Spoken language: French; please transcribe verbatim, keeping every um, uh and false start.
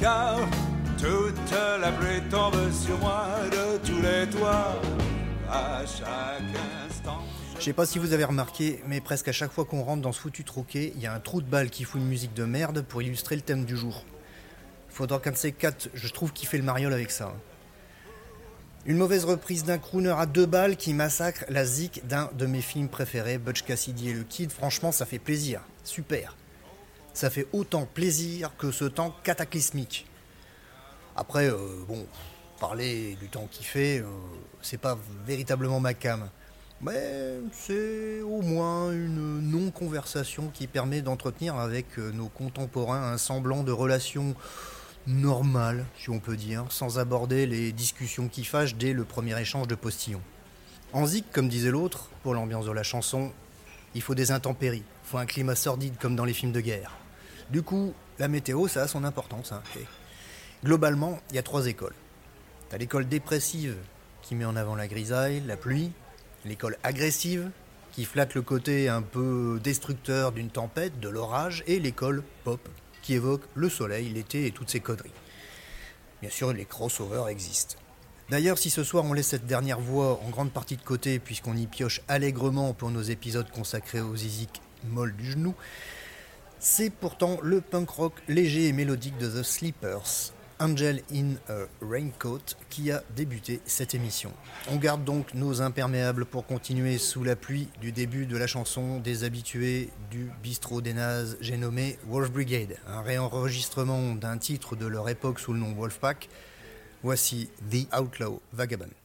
car toute la pluie tombe sur moi de tous les toits à chaque instant. Je sais pas si vous avez remarqué, mais presque à chaque fois qu'on rentre dans ce foutu troquet, il y a un trou de balle qui fout une musique de merde pour illustrer le thème du jour. Faudra qu'un de ces quatre, je trouve qu'il fait le mariole avec ça. Une mauvaise reprise d'un crooner à deux balles qui massacre la zik d'un de mes films préférés, Butch Cassidy et le Kid. Franchement, ça fait plaisir. Super. Ça fait autant plaisir que ce temps cataclysmique. Après, euh, bon, parler du temps qu'il fait, euh, c'est pas véritablement ma came. Mais c'est au moins une non-conversation qui permet d'entretenir avec nos contemporains un semblant de relation normale, si on peut dire, sans aborder les discussions qui fâchent dès le premier échange de postillons. En zik, comme disait l'autre, pour l'ambiance de la chanson, il faut des intempéries, il faut un climat sordide comme dans les films de guerre. Du coup, la météo, ça a son importance. Hein. Et globalement, il y a trois écoles. T'as l'école dépressive qui met en avant la grisaille, la pluie, l'école agressive qui flatte le côté un peu destructeur d'une tempête, de l'orage, et l'école pop qui évoque le soleil, l'été et toutes ces conneries. Bien sûr, les crossovers existent. D'ailleurs, si ce soir on laisse cette dernière voix en grande partie de côté puisqu'on y pioche allègrement pour nos épisodes consacrés aux zizik molles du genou, c'est pourtant le punk rock léger et mélodique de The Sleepers, Angel in a Raincoat, qui a débuté cette émission. On garde donc nos imperméables pour continuer sous la pluie du début de la chanson des habitués du bistrot des nazes, j'ai nommé Wolf Brigade, un réenregistrement d'un titre de leur époque sous le nom Wolfpack. Voici The Outlaw Vagabond.